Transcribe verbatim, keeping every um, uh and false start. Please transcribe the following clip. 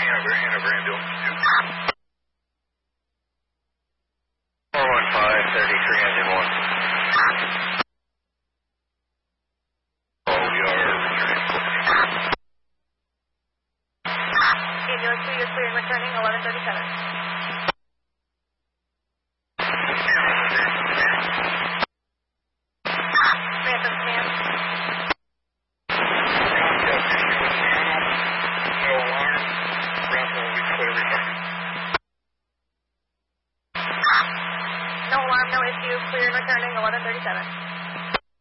Hanover, Hanover ambulance two. four one five, thirty-three, engine one. Oh, we are returning. Ambulance two, you're clear and returning, eleven thirty-seven. Phantom scan. Contact issue with Phantom. No alarm. Bravo will be clear returning. No alarm, no issue, clear and returning, eleven thirty-seven.